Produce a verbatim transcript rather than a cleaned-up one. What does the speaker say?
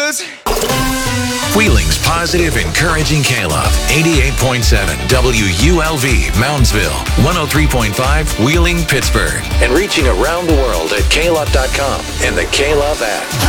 'cause Wheeling's positive, encouraging K-Love. eighty-eight point seven W U L V, Moundsville. one oh three point five, Wheeling, Pittsburgh. And reaching around the world at K Love dot com and the K-Love app.